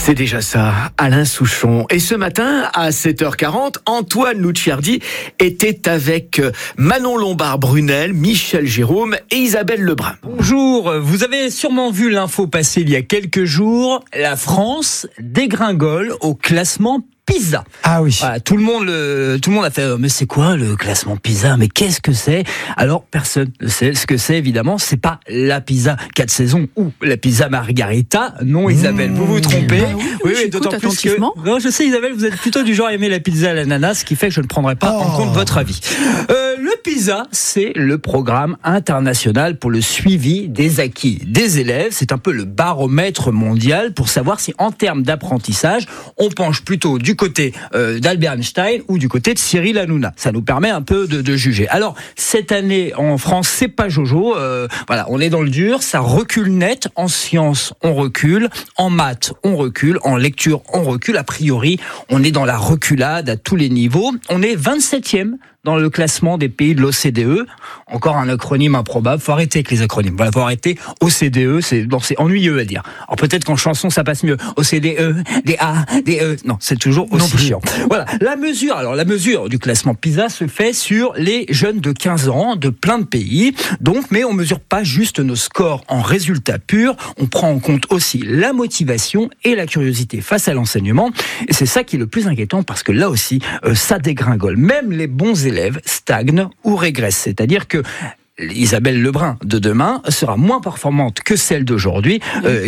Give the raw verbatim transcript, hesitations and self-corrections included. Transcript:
C'est déjà ça, Alain Souchon. Et ce matin, à sept heures quarante, Antoine Lucciardi était avec Manon Lombard-Brunel, Michel Jérôme et Isabelle Lebrun. Bonjour, vous avez sûrement vu l'info passer il y a quelques jours. La France dégringole au classement PISA. Ah oui. Voilà, tout le monde, le, tout le monde a fait. Mais c'est quoi le classement PISA ? Mais qu'est-ce que c'est ? Alors personne ne sait ce que c'est. Évidemment, c'est pas la pizza quatre saisons ou la pizza margarita. Non, Isabelle, mmh, vous vous trompez. Bah oui, oui, oui d'autant plus que. Non, je sais, Isabelle, vous êtes plutôt du genre à aimer la pizza à l'ananas, ce qui fait que je ne prendrai pas oh. en compte votre avis. Euh, le PISA, c'est le programme international pour le suivi des acquis des élèves. C'est un peu le baromètre mondial pour savoir si, en termes d'apprentissage, on penche plutôt du côté euh, d'Albert Einstein ou du côté de Cyril Hanouna. Ça nous permet un peu de, de juger. Alors, cette année, en France, c'est pas Jojo. Euh, voilà, on est dans le dur. Ça recule net. En sciences, on recule. En maths, on recule. En lecture, on recule. A priori, on est dans la reculade à tous les niveaux. On est vingt-septième dans le classement des pays de l'O C D E. Encore un acronyme improbable. Faut arrêter avec les acronymes. Voilà, faut arrêter. O C D E, c'est, bon, c'est ennuyeux à dire. Alors peut-être qu'en chanson, ça passe mieux. O C D E, des A, des E. Non, c'est toujours aussi chiant. Voilà. La mesure, alors, la mesure du classement PISA se fait sur les jeunes de quinze ans de plein de pays. Donc, mais on mesure pas juste nos scores en résultats purs. On prend en compte aussi la motivation et la curiosité face à l'enseignement. Et c'est ça qui est le plus inquiétant parce que là aussi, euh, ça dégringole. Même les bons élèves stagnent ou régressent. C'est-à-dire que Isabelle Lebrun de demain sera moins performante que celle d'aujourd'hui. Euh,